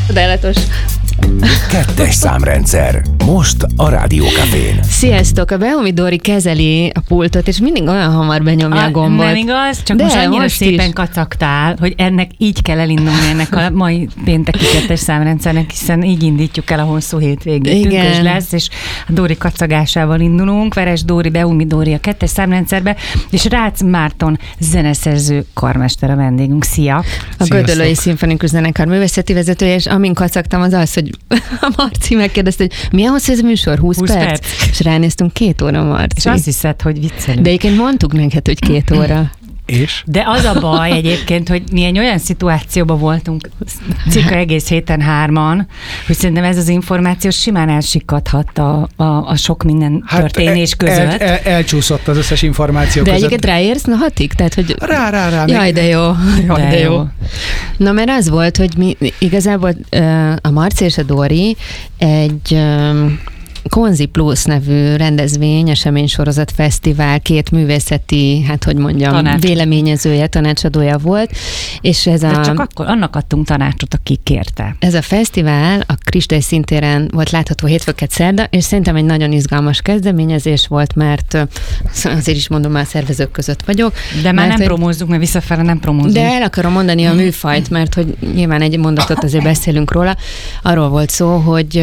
Csodálatos. Kettes számrendszer. Most a Rádió Cafén. Sziasztok! A Beomi Dóri kezeli a pultot, és mindig olyan hamar benyomja a gombot. Nem igaz, csak de most annyira most szépen is kacagtál, hogy ennek így kell elindulni ennek a mai pénteki kettes számrendszernek, hiszen így indítjuk el a hosszú hétvégét. Tünkös lesz, és a Dóri kacagásával indulunk. Veres Dóri, Beomi Dóri a kettes számrendszerbe, és Rácz Márton zeneszerző karmester a vendégünk. Szia! A Gödöllői Szimfonikus Zenekar művészeti vezetője, és amin kacagtam az, hogy a Marci megkérdezte, hogy milyen hosszú ez a műsor? 20 perc? És ránéztünk 2 óra, Marci. És azt hiszed, hogy viccelünk. De egyébként mondtuk neked, hogy 2 óra. És? De az a baj egyébként, hogy mi egy olyan szituációban voltunk cirka egész héten 3-an, hogy szerintem ez az információ simán elsikadhat a sok minden történés között. Elcsúszott az összes információ de között. egyébként ráérsz nahatig? Tehát, hogy... Rá. Jaj, de jó. Jaj, de jó. Na, mert az volt, hogy mi igazából a Marci és a Dóri egy... Konzi Plus nevű rendezvény, eseménysorozat, fesztivál, 2 művészeti, véleményezője, tanácsadója volt, és ez de csak akkor annak adtunk tanácsot, aki kérte. Ez a fesztivál a Kristály Színtéren volt látható hétfőket szerda, és szerintem egy nagyon izgalmas kezdeményezés volt, mert azért is mondom, már szervezők között vagyok. De már nem promózzuk, mert visszafele nem promózzuk. De el akarom mondani a műfajt, mert hogy nyilván egy mondatot azért beszélünk róla. Arról volt szó, hogy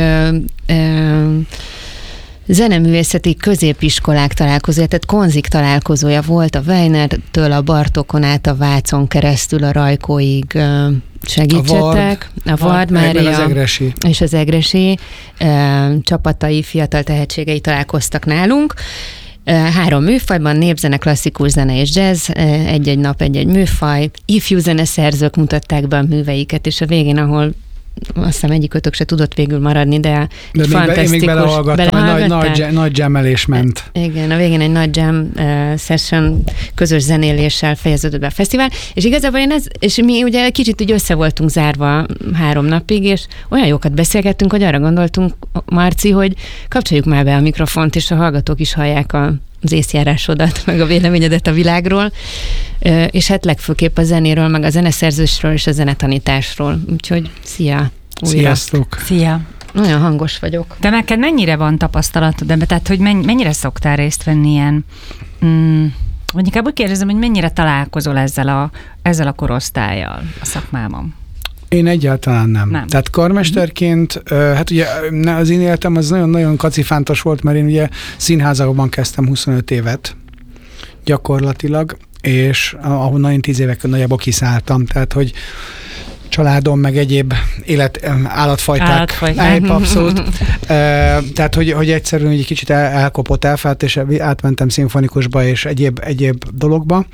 zeneművészeti középiskolák találkozója, tehát konzik találkozója volt a Weinertől a Bartókon át a Vácon keresztül a Rajkóig, segítsetek. A Vard Mária és az Egressy csapatai, fiatal tehetségei találkoztak nálunk. 3 műfajban, népzene, klasszikus zene és jazz, egy-egy nap, egy-egy műfaj. Ifjú zeneszerzők mutatták be a műveiket, és a végén, ahol azt hiszem egyikőtök se tudott végül maradni, de fantasztikus. Én még belehallgattam, nagy jamelés ment. Igen, a végén egy nagy jam session, közös zenéléssel fejeződött be a fesztivál, és igazából és mi ugye kicsit úgy össze voltunk zárva 3 napig, és olyan jókat beszélgettünk, hogy arra gondoltunk, Marci, hogy kapcsoljuk már be a mikrofont, és a hallgatók is hallják az észjárásodat, meg a véleményedet a világról, és hát legfőképp a zenéről, meg a zeneszerzésről és a zenetanításról. Úgyhogy szia! Újra. Sziasztok! Szia! Nagyon hangos vagyok. De neked mennyire van tapasztalatod ebben? Tehát, hogy mennyire szoktál részt venni ilyen... Vagy inkább úgy kérdezem, hogy mennyire találkozol ezzel a korosztállyal a szakmában? Én egyáltalán nem. Tehát karmesterként, hát ugye az én életem az nagyon-nagyon kacifántos volt, mert én ugye színházakban kezdtem 25 évet gyakorlatilag, és ahonnan én 10 évek nagyjából kiszálltam, tehát hogy családom, meg egyéb állatfajták. Abszolút. Tehát, hogy egyszerűen egy kicsit elkopott, elfáradt, és átmentem szimfonikusba és egyéb dologba.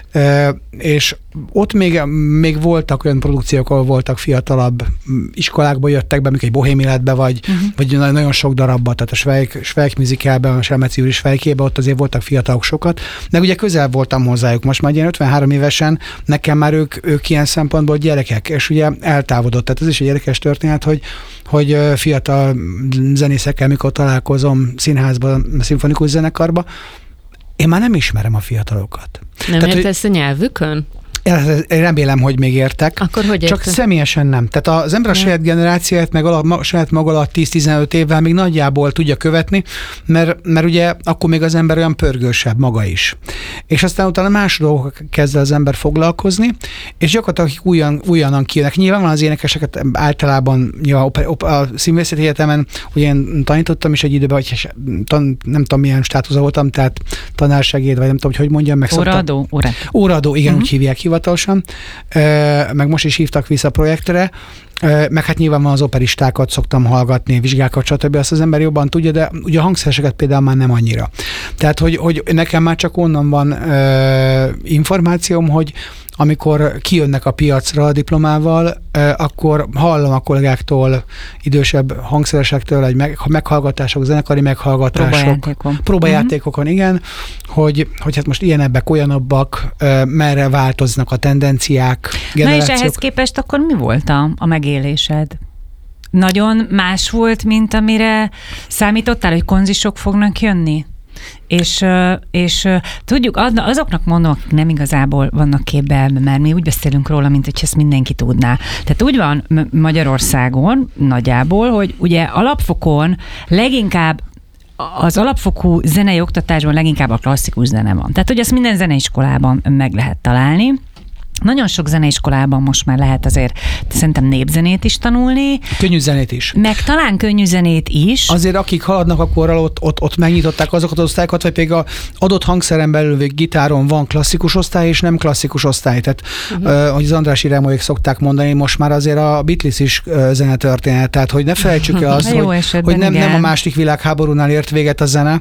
És ott még voltak olyan produkciók, ahol voltak fiatalabb iskolákból jöttek be, mondjuk egy Bohém életbe, vagy nagyon sok darabba, tehát a Schweik musicalben, a Selmeci úr Schweikében, ott azért voltak fiatalok sokat, de ugye közel voltam hozzájuk. Most már ilyen 53 évesen nekem már ők ilyen szempontból gyerekek, és ugye eltávolodott. Tehát ez is egy érdekes történet, hogy fiatal zenészekkel, mikor találkozom színházban, szimfonikus zenekarba, én már nem ismerem a fiatalokat. Nem értesz a nyelvükön? Én remélem, hogy még értek. Akkor hogy csak személyesen nem. Tehát az ember a saját generációját, meg saját maga alatt 10-15 évvel még nagyjából tudja követni, mert ugye akkor még az ember olyan pörgősebb maga is. És aztán utána más dolgok kezd az ember foglalkozni, és gyakorlatilag újonnan kijönnek. Nyilván az énekeseket általában a Színvészeti Egyetemen, ugye én tanítottam is egy időben, hogy nem tudom milyen státusza voltam, tehát tanársegéd, vagy nem tudom, hogy mondjam meg. Óraadó, igen, úgy hívják hivatalosan, meg most is hívtak vissza a projektre, meg hát nyilván az operistákat szoktam hallgatni, vizsgákat, stb. Azt az ember jobban tudja, de ugye a hangszereseket például már nem annyira. Tehát, hogy nekem már csak onnan van információm, hogy amikor kijönnek a piacra a diplomával, akkor hallom a kollégáktól, idősebb hangszeresektől, egy meghallgatások, zenekari meghallgatások, próbajátékokon, igen, hogy hát most ilyenebbek, olyanabbak, merre változnak a tendenciák, generációk. Na és ehhez képest akkor mi volt a megélésed? Nagyon más volt, mint amire számítottál, hogy konzisok fognak jönni? és tudjuk, azoknak mondom, akik nem igazából vannak képbe, mert mi úgy beszélünk róla, mint hogy ezt mindenki tudná. Tehát úgy van Magyarországon nagyjából, hogy ugye alapfokon leginkább az alapfokú zenei oktatásban leginkább a klasszikus zene van. Tehát, hogy ezt minden zeneiskolában meg lehet találni. Nagyon sok zeneiskolában most már lehet azért szerintem népzenét is tanulni. Könnyű zenét is. Meg talán könnyű zenét is. Azért akik haladnak a korral, ott megnyitották azokat az osztályokat, vagy pedig a adott hangszeren belül, vagy gitáron van klasszikus osztály, és nem klasszikus osztály. Tehát, ahogy az Andrássy Rámolyék szokták mondani, most már azért a Beatles is zenetörténet. Tehát, hogy ne felejtsük el azt, hogy nem a második világháborúnál ért véget a zene,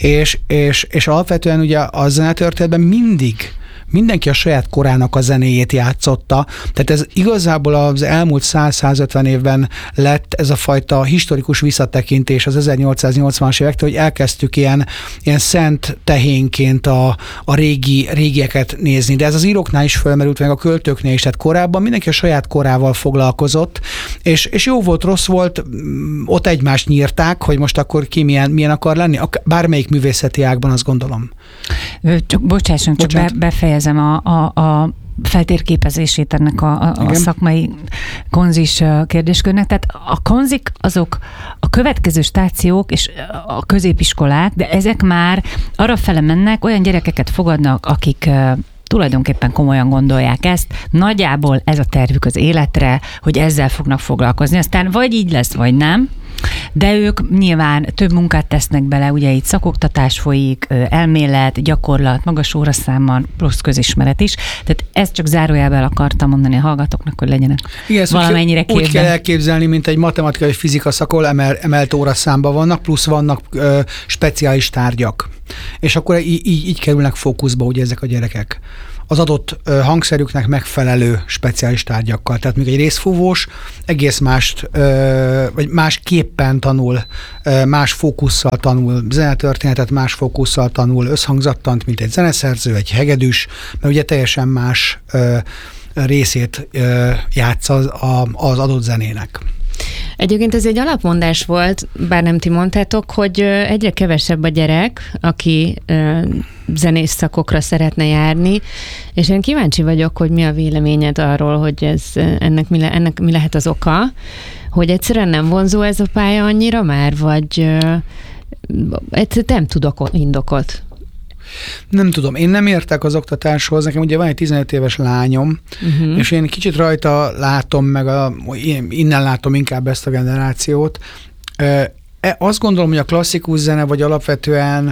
és alapvetően ugye a zenetörténetben mindenki a saját korának a zenéjét játszotta. Tehát ez igazából az elmúlt 100-150 évben lett ez a fajta historikus visszatekintés az 1880-as évektől, hogy elkezdtük ilyen szent tehénként a régieket nézni. De ez az íróknál is felmerült, meg a költőknél is. Tehát korábban mindenki a saját korával foglalkozott, és jó volt, rossz volt, ott egymást nyírták, hogy most akkor ki milyen akar lenni. Bármelyik művészeti ágban, azt gondolom. Bocsásson, csak befejezem a feltérképezését ennek a szakmai konzis kérdéskörnek. Tehát a konzik azok a következő stációk és a középiskolák, de ezek már arrafele mennek, olyan gyerekeket fogadnak, akik tulajdonképpen komolyan gondolják ezt. Nagyjából ez a tervük az életre, hogy ezzel fognak foglalkozni. Aztán vagy így lesz, vagy nem. De ők nyilván több munkát tesznek bele, ugye itt szakoktatás folyik, elmélet, gyakorlat, magas óraszámmal, plusz közismeret is. Tehát ezt csak zárójelben akartam mondani a hallgatóknak, hogy legyenek valamennyire képben. Úgy kell elképzelni, mint egy matematikai fizika szakol emelt óraszámban vannak, plusz vannak speciális tárgyak. És akkor így kerülnek fókuszba ugye ezek a gyerekek. Az adott hangszerüknek megfelelő speciális tárgyakkal. Tehát még egy részfúvós egész mást, vagy másképpen tanul, más fókusszal tanul zenetörténetet, más fókusszal tanul összhangzattant, mint egy zeneszerző, egy hegedűs, mert ugye teljesen más részét játsz az adott zenének. Egyébként ez egy alapmondás volt, bár nem ti mondtátok, hogy egyre kevesebb a gyerek, aki zenész szakokra szeretne járni, és én kíváncsi vagyok, hogy mi a véleményed arról, hogy ennek mi lehet az oka, hogy egyszerűen nem vonzó ez a pálya annyira már, vagy nem tudok indokot. Nem tudom, én nem értek az oktatáshoz, nekem ugye van egy 15 éves lányom, és én kicsit rajta látom, innen látom inkább ezt a generációt. Azt gondolom, hogy a klasszikus zene, vagy alapvetően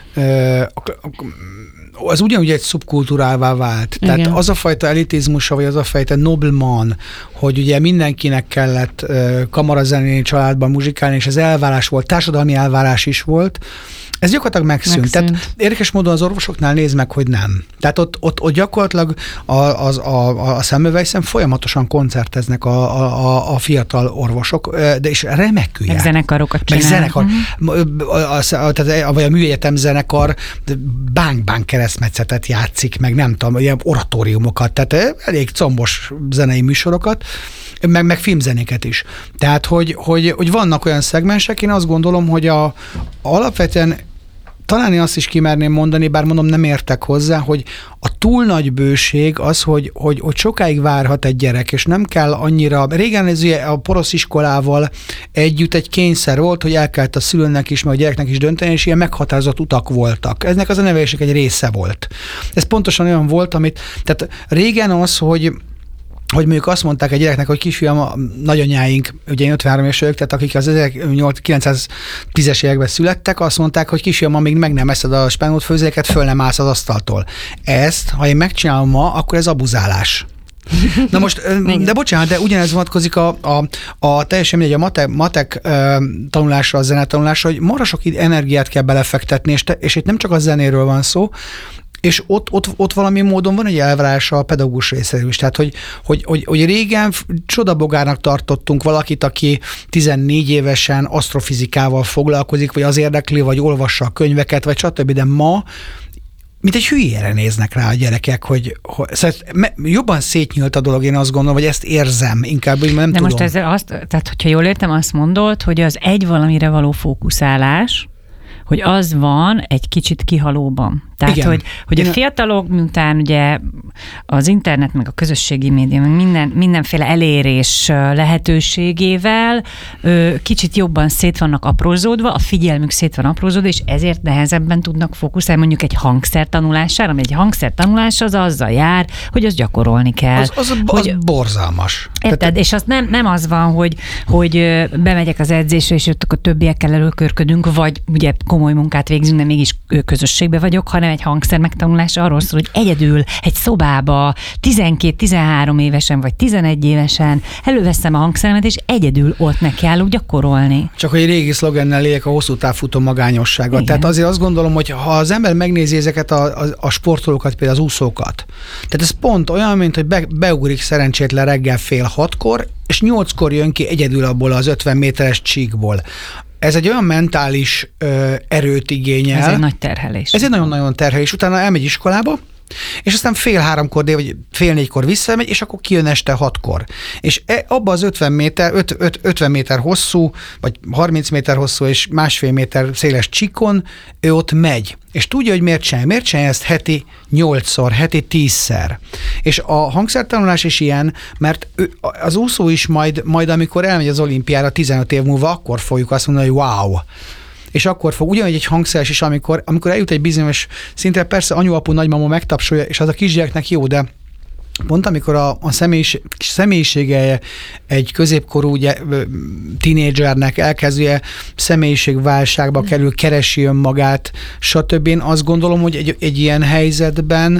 az ugyanúgy egy szubkultúrává vált. Igen. Tehát az a fajta elitizmusa, vagy az a fajta nobleman, hogy ugye mindenkinek kellett kamarazenei családban muzsikálni, és ez elvárás volt, társadalmi elvárás is volt, ez gyakorlatilag megszűnt. Tehát érdekes módon az orvosoknál nézd meg, hogy nem. Tehát ott gyakorlatilag a Semmelweisen folyamatosan koncerteznek a fiatal orvosok, de is remekül jár. Meg zenekarokat csinálnak. Vagy a műegyetem zenekar bánk keresztmetszetet játszik, meg nem tudom, ilyen oratóriumokat, tehát elég combos zenei műsorokat, meg filmzenéket is. Tehát, hogy vannak olyan szegmensek, én azt gondolom, hogy alapvetően talán én azt is kimerném mondani, bár mondom, nem értek hozzá, hogy a túl nagy bőség az, hogy sokáig várhat egy gyerek, és nem kell annyira, régen ez ugye a porosz iskolával együtt egy kényszer volt, hogy el kellett a szülőnek is, meg a gyereknek is dönteni, és ilyen meghatározott utak voltak. Eznek az a nevelések egy része volt. Ez pontosan olyan volt, tehát régen az, hogy mondjuk azt mondták egy gyereknek, hogy kisfiam, nagyanyáink, ugye én 53 éves vagyok, tehát akik az 1910-es években születtek, azt mondták, hogy kisfiam, amíg meg nem eszed a spánót főzéket, föl nem állsz az asztaltól. Ezt, ha én megcsinálom ma, akkor ez abuzálás. Na most, de bocsánat, de ugyanez vonatkozik a teljesen mindegy, a matek tanulásra, a zenetanulásra, hogy marha sok energiát kell belefektetni, és itt nem csak a zenéről van szó, és ott valami módon van egy elvárása a pedagógus részéről is. Tehát, hogy régen csodabogárnak tartottunk valakit, aki 14 évesen asztrofizikával foglalkozik, vagy az érdekli, vagy olvassa a könyveket, vagy stb. De ma mint egy hülyére néznek rá a gyerekek, hogy szóval jobban szétnyílt a dolog, én azt gondolom, vagy ezt érzem, inkább úgy nem tudom. De most tehát, hogyha jól értem, azt mondod, hogy az egy valamire való fókuszálás, hogy az van egy kicsit kihalóban. Tehát, hogy a fiatalok, miután ugye az internet, meg a közösségi média, meg mindenféle elérés lehetőségével kicsit jobban szét vannak aprózódva, a figyelmük szét van aprózódva, és ezért nehezebben tudnak fókuszálni mondjuk egy hangszer tanulására, mert egy hangszer tanulás az azzal jár, hogy azt gyakorolni kell. Az borzalmas. Érted? És az nem az van, hogy bemegyek az edzésre, és ott a többiekkel előkörködünk, vagy ugye komoly munkát végzünk, de mégis közösségbe vagyok, hanem egy hangszer megtanulása arról szól, hogy egyedül egy szobába 12-13 évesen, vagy 11 évesen előveszem a hangszeremet, és egyedül ott nekiállok gyakorolni. Csak hogy régi szlogennel éljek, a hosszú távfutó magányossága. Igen. Tehát azért azt gondolom, hogy ha az ember megnézi ezeket a sportolókat, például az úszókat, tehát ez pont olyan, mint hogy beugrik szerencsétlen reggel 5:30, és 8-kor jön ki egyedül abból az 50 méteres csíkból. Ez egy olyan mentális erőt igényel. Ez egy nagy terhelés. Ez egy nagyon-nagyon terhelés. Utána elmegy iskolába, és aztán 3:30 vagy 3:30 visszamegy, és akkor kijön este 6-kor. És abba az 50 méter hosszú, vagy 30 méter hosszú és 1,5 méter széles csíkon ő ott megy. És tudja, hogy miért csinálja ezt heti 8-szor, heti 10-szer. És a hangszertanulás is ilyen, mert az úszó is majd amikor elmegy az olimpiára 15 év múlva, akkor fogjuk azt mondani, hogy wow. És akkor fog, ugyanúgy egy hangszeres is, amikor eljut egy bizonyos szintre, persze anyu, apu, nagymama megtapsolja, és az a kisgyereknek jó, de pont amikor a személyisége egy középkorú tínédzsernek elkezdje személyiségválságba kerül, keresi önmagát, stb. Én azt gondolom, hogy egy ilyen helyzetben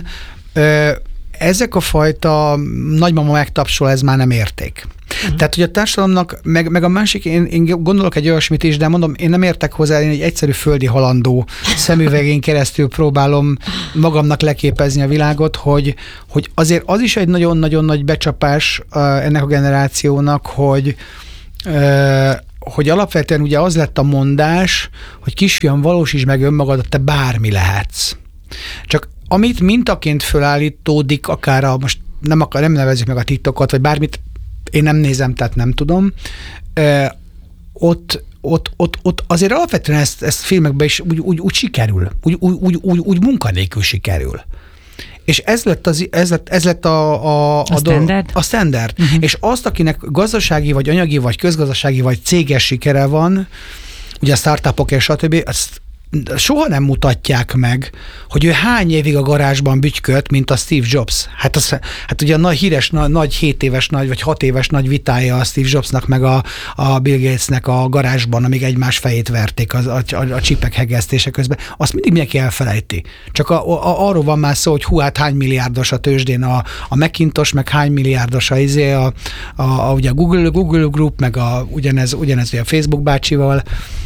ezek a fajta nagymama megtapsol, ez már nem érték. Tehát, hogy a társadalomnak, meg a másik, én gondolok egy olyasmit is, de mondom, én nem értek hozzá, én egy egyszerű földi halandó szemüvegén keresztül próbálom magamnak leképezni a világot, hogy azért az is egy nagyon-nagyon nagy becsapás ennek a generációnak, hogy alapvetően ugye az lett a mondás, hogy kisfiam, valósítsd meg önmagadat, te bármi lehetsz. Csak amit mintaként fölállítódik, akár most nem nevezzük meg a TikTokot, vagy bármit, én nem nézem, tehát nem tudom, ott azért alapvetően ezt filmekben is úgy sikerül, úgy munkanélkül sikerül. És ez lett a standard? A standard. Uh-huh. És azt, akinek gazdasági, vagy anyagi, vagy közgazdasági, vagy céges sikere van, ugye a startupok és stb., azt soha nem mutatják meg, hogy ő hány évig a garázsban bütykölt, mint a Steve Jobs. Hát ugye a nagy híres, nagy 7 éves nagy, vagy 6 éves nagy vitája a Steve Jobsnak, meg a Bill Gatesnek a garázsban, amíg egymás fejét verték a csipek hegesztése közben. Azt mindig mindenki elfelejti. Csak arról van már szó, hogy hát hány milliárdos a tőzsdén a Macintosh, meg hány milliárdos ugye a Google Group, meg ugyanez ugye a Facebook bácsival.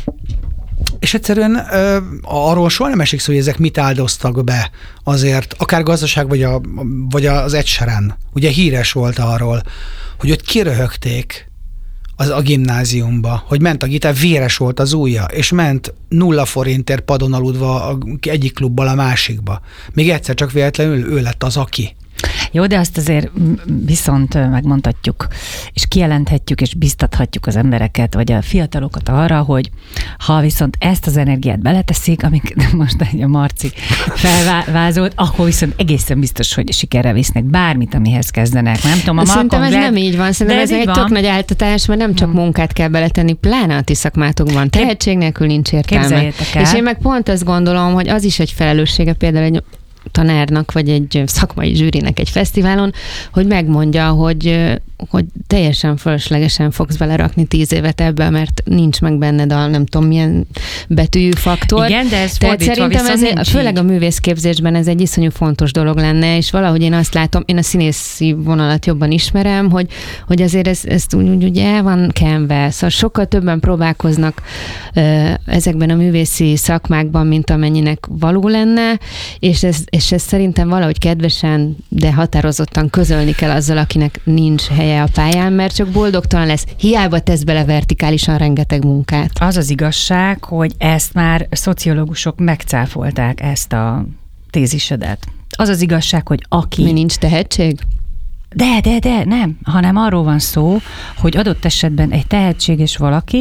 És egyszerűen arról soha nem esik szó, hogy ezek mit áldoztak be azért, akár gazdaság, vagy az Ed Sheeran. Ugye híres volt arról, hogy őt kiröhögték a gimnáziumba, hogy ment a gitár, véres volt az ujja, és ment 0 forintért padon aludva egyik klubból a másikba. Még egyszer csak véletlenül ő lett az, aki. Jó, de azt azért viszont megmondhatjuk, és kijelenthetjük, és biztathatjuk az embereket, vagy a fiatalokat arra, hogy ha viszont ezt az energiát beleteszik, amik most a Marci felvázolt, akkor viszont egészen biztos, hogy sikerre visznek bármit, amihez kezdenek. Nem tudom, szerintem ez nem így van, szerintem ez egy tök nagy áltatás, mert nem csak munkát kell beletenni, pláne a ti szakmátokban. Tehetség nélkül nincs értelme. És én meg pont azt gondolom, hogy az is egy felelőssége például egy tanárnak, vagy egy szakmai zsűrinek egy fesztiválon, hogy megmondja, hogy teljesen fölöslegesen fogsz belerakni 10 évet ebbe, mert nincs meg benned a nem tudom milyen betűjű faktor. Igen, de ez tehát szerintem főleg a művészképzésben ez egy iszonyú fontos dolog lenne, és valahogy én azt látom, én a színészi vonalat jobban ismerem, hogy azért ez úgy el van kenve, szóval sokkal többen próbálkoznak ezekben a művészi szakmákban, mint amennyinek való lenne, és ez szerintem valahogy kedvesen, de határozottan közölni kell azzal, akinek nincs helye a pályán, mert csak boldogtalan lesz. Hiába tesz bele vertikálisan rengeteg munkát. Az az igazság, hogy ezt már szociológusok megcáfolták, ezt a tézisedet. Az az igazság, hogy aki... Mi nincs tehetség? De, nem. Hanem arról van szó, hogy adott esetben egy tehetséges valaki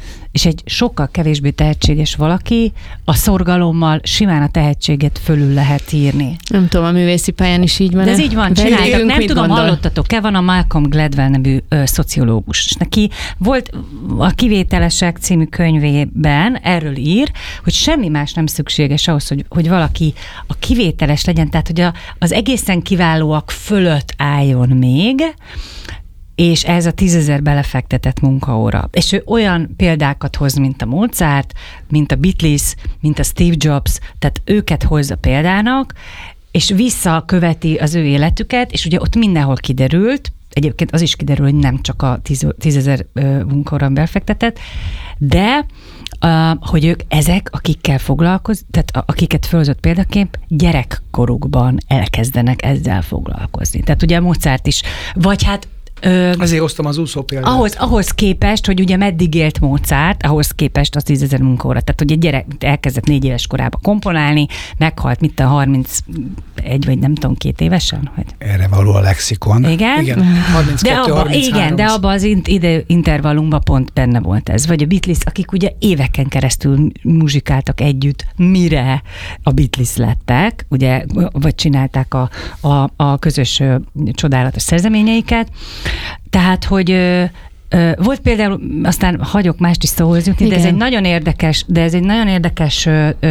és egy sokkal kevésbé tehetséges valaki a szorgalommal simán a tehetséget fölül lehet írni. Nem tudom, a művészi pályán is így van. De ez így van, csináltak. Nem tudom, hallottatok-e, van a Malcolm Gladwell nevű szociológus. És neki volt a Kivételesek című könyvében, erről ír, hogy semmi más nem szükséges ahhoz, hogy valaki a kivételes legyen, tehát hogy az egészen kiválóak fölött álljon még, és ez a 10 000 belefektetett munkaóra. És ő olyan példákat hoz, mint a Mozart, mint a Beatles, mint a Steve Jobs, tehát őket hozza példának, és visszaköveti az ő életüket, és ugye ott mindenhol kiderült, egyébként az is kiderül, hogy nem csak a 10 000 munkaóra belefektetett, de hogy ők ezek, akikkel foglalkozni, tehát akiket felhozott példaként, gyerekkorukban elkezdenek ezzel foglalkozni. Tehát ugye a Mozart is, vagy hát azért hoztam az úszó példát. Ahhoz képest, hogy ugye meddig élt Mozart, ahhoz képest az 10 000 munkaóra. Tehát ugye gyerek elkezdett 4 éves korában komponálni, meghalt, mit a 31 vagy nem tudom, 2 évesen? Hogy... Erre való a lexikon. Igen? 32-33. De abban az intervallumban pont benne volt ez. Vagy a Beatles, akik ugye éveken keresztül muzsikáltak együtt, mire a Beatles lettek, ugye, vagy csinálták a közös csodálatos szerzeményeiket. Tehát, hogy volt például, aztán hagyok mást is szóhoz jutni, de ez egy nagyon érdekes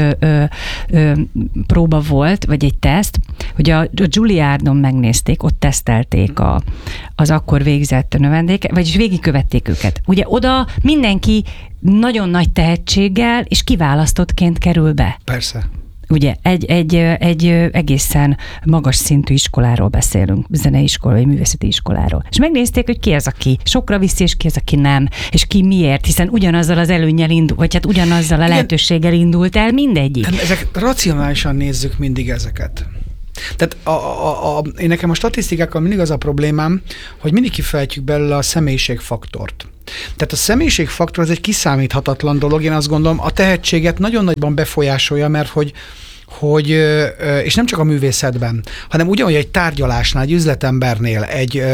próba volt, vagy egy teszt, hogy a Juilliardon megnézték, ott tesztelték az akkor végzett növendéket, vagyis végigkövették őket. Ugye oda mindenki nagyon nagy tehetséggel és kiválasztottként kerül be. Persze. Ugye egy egészen magas szintű iskoláról beszélünk, zeneiskola vagy művészeti iskoláról. És megnézték, hogy ki az, aki sokra viszi, és ki az, aki nem, és ki miért, hiszen ugyanazzal az előnnyel indult, vagy hát ugyanazzal a lehetőséggel indult el mindegyik. Ezek racionálisan nézzük mindig ezeket. Tehát én nekem a statisztikákkal mindig az a problémám, hogy mindig kifejtjük belőle a személyiségfaktort. Tehát a személyiségfaktor az egy kiszámíthatatlan dolog, én azt gondolom, a tehetséget nagyon nagyban befolyásolja, mert hogy és nem csak a művészetben, hanem ugyanúgy egy tárgyalásnál, egy üzletembernél,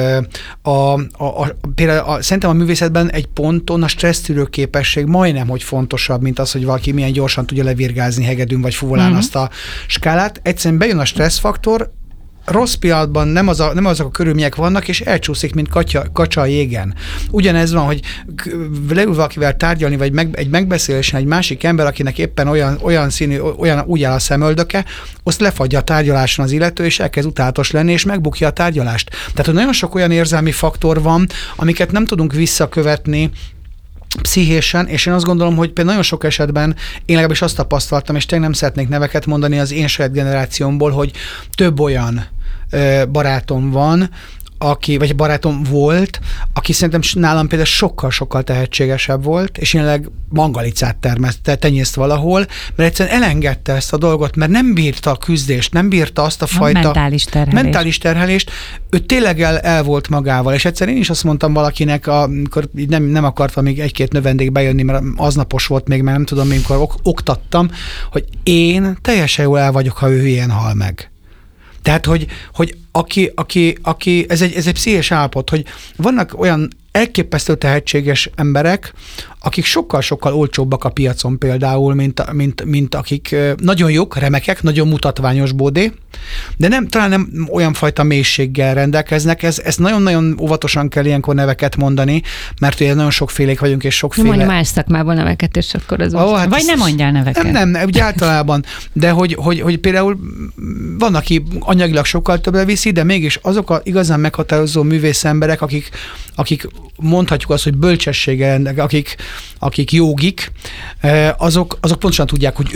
például szerintem a művészetben egy ponton a stressztűrő képesség majdnem, hogy fontosabb, mint az, hogy valaki milyen gyorsan tudja levirgázni hegedűn, vagy fuvolán azt a skálát. Egyszerűen bejön a stresszfaktor, rossz pillanatban nem azok a körülmények vannak, és elcsúszik, mint kacsa a jégen. Ugyanez van, hogy leül valakivel tárgyalni, vagy egy megbeszélésen egy másik ember, akinek éppen olyan színű, úgy áll a szemöldöke, azt lefagyja a tárgyaláson az illető, és elkezd utálatos lenni, és megbukja a tárgyalást. Tehát, hogy nagyon sok olyan érzelmi faktor van, amiket nem tudunk visszakövetni pszichésen, és én azt gondolom, hogy például nagyon sok esetben én legalábbis azt tapasztaltam, és tényleg nem szeretnék neveket mondani az én saját generációmból, hogy több olyan barátom van, vagy barátom volt, aki szerintem nálam például sokkal-sokkal tehetségesebb volt, és jelenleg mangalicát tenyészt valahol, mert egyszerűen elengedte ezt a dolgot, mert nem bírta a küzdést, nem bírta azt a fajta mentális terhelést. Ő tényleg el volt magával, és egyszerűen én is azt mondtam valakinek, amikor nem akart még 1-2 növendék bejönni, mert aznapos volt még, mert nem tudom, amikor oktattam, hogy én teljesen jól el vagyok, ha ő hülyén hal meg. Tehát, hogy aki ez egy pszichés állapot, hogy vannak olyan elképesztő tehetséges emberek, akik sokkal-sokkal olcsóbbak a piacon például, mint akik nagyon jók, remekek, nagyon mutatványos bódé, de talán nem olyan fajta mélységgel rendelkeznek. Ezt nagyon-nagyon óvatosan kell ilyenkor neveket mondani, mert ugye nagyon sokfélék vagyunk, és sokféle... Mondj más szakmában neveket, és akkor az hát vagy nem mondjál neveket. Nem, ugye általában, de hogy például van, aki anyagilag sokkal többre viszi, de mégis azok a igazán meghatározó művész emberek, akik mondhatjuk azt, hogy bölcsességgel, akik jógik, azok pontosan tudják, hogy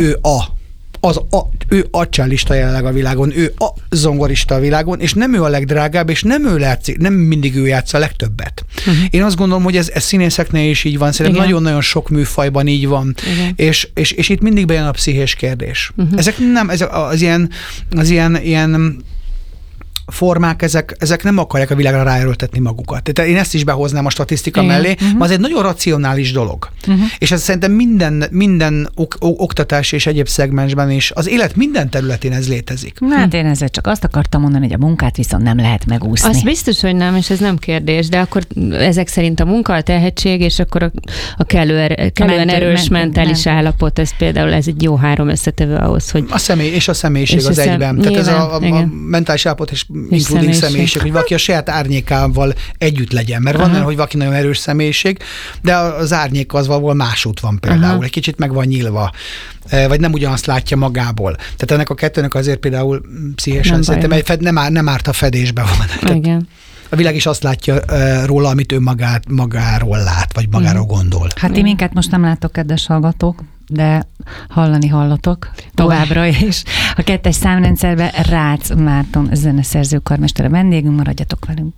ő a csellista jelenleg a világon, ő a zongorista a világon, és nem ő a legdrágább, és nem mindig ő játsza a legtöbbet. Én azt gondolom, hogy ez színészeknél is így van, szerintem nagyon-nagyon sok műfajban így van, és itt mindig bejön a pszichés kérdés. Ezek az ilyen formák, ezek nem akarják a világra ráerőltetni magukat. Tehát én ezt is behoznám a statisztika mellé, mert az egy nagyon racionális dolog. És ez szerintem minden oktatás és egyéb szegmensben is, az élet minden területén ez létezik. Hát én ezzel csak azt akartam mondani, hogy a munkát viszont nem lehet megúszni. Az biztos, hogy nem, és ez nem kérdés, de akkor ezek szerint a munka, a tehetség, és akkor a kellően erős mentális állapot, ez például ez egy jó 3 összetevő ahhoz, hogy... A személyiség és az egyben. Tehát ez a mentális állapot és inkluding személyiség, hogy valaki a saját árnyékával együtt legyen. Mert van olyan, hogy valaki nagyon erős személyiség, de az árnyék az valahol másút van például. Egy kicsit meg van nyílva, vagy nem ugyanazt látja magából. Tehát ennek a kettőnek azért például pszichésen szerintem nem árt a fedésbe van. Igen. A világ is azt látja róla, amit ő magáról lát, vagy magáról gondol. Hát ti minket most nem láttok, kedves hallgatók, de hallani hallatok továbbra is. A 2. számrendszerben Rácz Márton zeneszerző karmester a vendégünk, maradjatok velünk.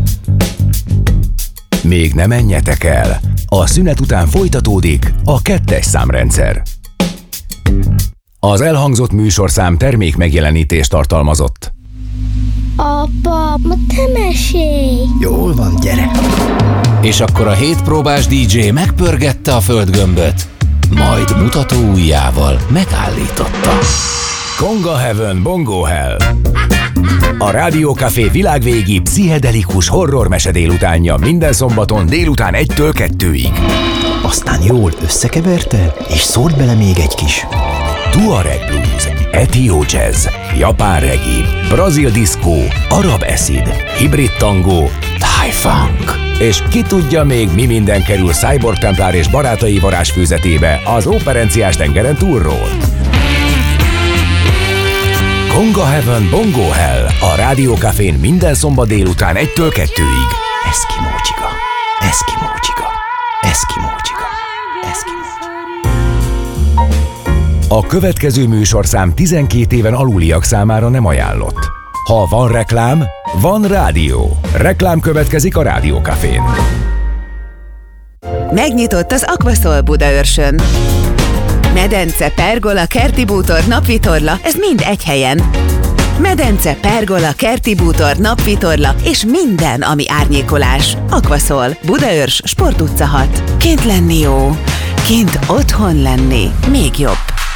Még ne menjetek el! A szünet után folytatódik a 2. számrendszer. Az elhangzott műsorszám termék megjelenítést tartalmazott. Apa, ma te mesélj! Jól van, gyere! És akkor a 7 próbás DJ megpörgette a földgömböt, majd mutató ujjával megállította. Konga Heaven, Bongo Hell. A Rádió Café világvégi pszichedelikus horror mese délutánja minden szombaton délután 1-től 2-ig. Aztán jól összekeverte, és szólt bele még egy kis Tuareg blues, Ethio jazz, japán reggae, brazil diszkó, arab acid, hibrid tangó, thai funk. És ki tudja még mi minden kerül Cyborg Templár és barátai varázsfőzetébe az Óperenciás tengeren túlról. Konga Heaven, Bongo Hell a Rádió Cafén minden szombat délután 1-től 2-ig. Eszkimó csiga, eszkimó csiga, eszkimó csiga, eszkimó csiga. A következő műsorszám 12 éven aluliak számára nem ajánlott. Ha van reklám, van rádió. Reklám következik a Rádió Cafén. Megnyitott az Aquaszol Budaörsön. Medence, pergola, kerti bútor, napvitorla, ez mind egy helyen. Medence, pergola, kerti bútor, napvitorla és minden, ami árnyékolás. Aquaszol, Budaörs, Sport utca 6. Kint lenni jó, kint otthon lenni még jobb.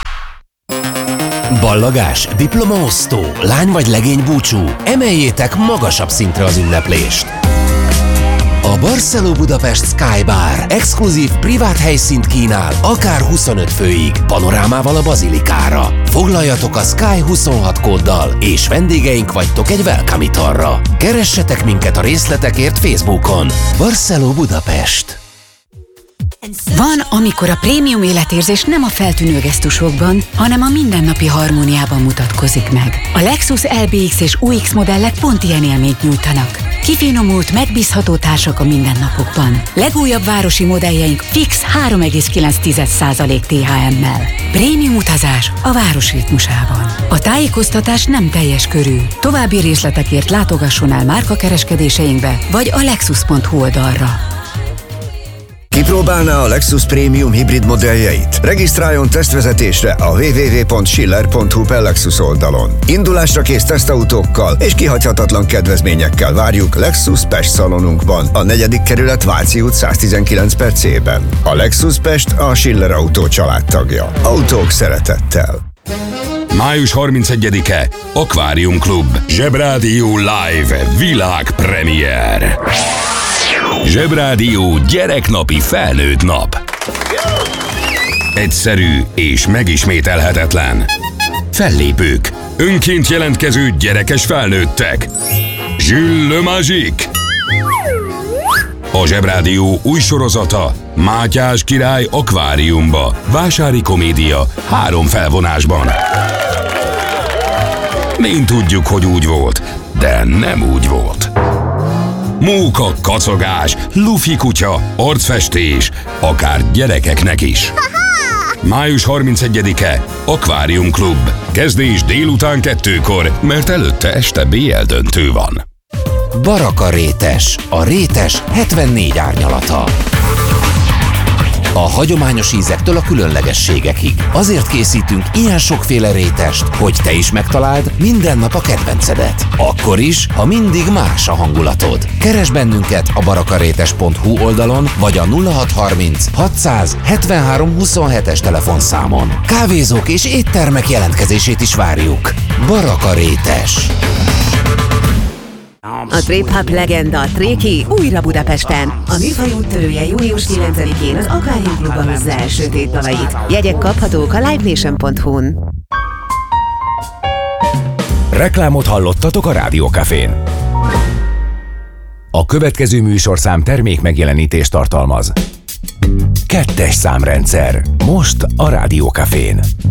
Ballagás, diplomaosztó, lány vagy legény búcsú, emeljétek magasabb szintre az ünneplést. A Barceló Budapest Sky Bar exkluzív privát helyszínt kínál, akár 25 főig, panorámával a bazilikára. Foglaljatok a Sky 26 kóddal, és vendégeink vagytok egy welcome italra. Keressetek minket a részletekért Facebookon. Barceló Budapest. Van, amikor a prémium életérzés nem a feltűnő gesztusokban, hanem a mindennapi harmóniában mutatkozik meg. A Lexus LBX és UX modellek pont ilyen élményt nyújtanak. Kifinomult, megbízható társak a mindennapokban. Legújabb városi modelljeink fix 3,9% THM-mel. Prémium utazás a város ritmusában. A tájékoztatás nem teljes körű. További részletekért látogasson el márkakereskedéseinkbe, vagy a lexus.hu oldalra. Kipróbálná a Lexus Premium hibrid modelljeit? Regisztráljon tesztvezetésre a www.schiller.hu per Lexus oldalon. Indulásra kész tesztautókkal és kihagyhatatlan kedvezményekkel várjuk Lexus Pest szalonunkban, a 4. kerület Váci út 119/C-ben. A Lexus Pest a Schiller Autó családtagja. Autók szeretettel. Május 31-e Aquarium Klub Zsebrádió Live világpremiér. Zsebrádió gyereknapi felnőtt nap. Egyszerű és megismételhetetlen. Fellépők, önként jelentkező gyerekes felnőttek. Jules Le Magique. A Zsebrádió új sorozata Mátyás király akváriumba. Vásári komédia 3 felvonásban. Mind tudjuk, hogy úgy volt, de nem úgy volt. Móka, kacogás, lufi kutya, arcfestés, akár gyerekeknek is. Május 31-e Aquarium Klub. Kezdés délután 2-kor, mert előtte este BL döntő van. Baraka rétes, a rétes 74 árnyalata. A hagyományos ízektől a különlegességekig. Azért készítünk ilyen sokféle rétest, hogy te is megtaláld minden nap a kedvencedet. Akkor is, ha mindig más a hangulatod. Keresd bennünket a barakarétes.hu oldalon, vagy a 0630 600 73 27-es telefonszámon. Kávézók és éttermek jelentkezését is várjuk. Baraka Rétes. A Trip Hop legenda Tréki újra Budapesten. A műfaj úttörője június 9-én az Aquarium Klubban hozza első tétdalait. Jegyek kaphatók a livenation.hu-n. Reklámot hallottatok a Rádiókafén. A következő műsorszám termék megjelenítést tartalmaz. 2-es számrendszer. Most a Rádiókafén.